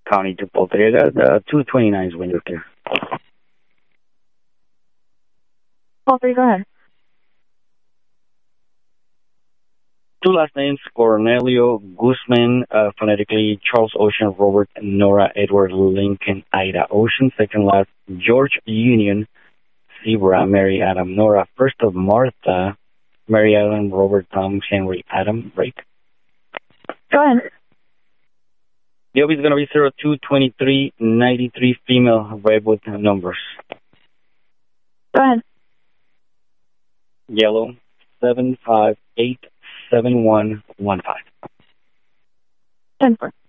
County to Poltergeist. 229 is when you're clear. All three, go ahead. Two last names, Cornelio Guzman, phonetically Charles Ocean, Robert Nora Edward Lincoln Ida Ocean. Second last, George Union, Zebra Mary Adam Nora. First of Martha, Mary Ellen Robert Tom Henry Adam Break. Go ahead. The OB is going to be 022393 female Redwood numbers. Go ahead. Yellow 7587115. 10-4.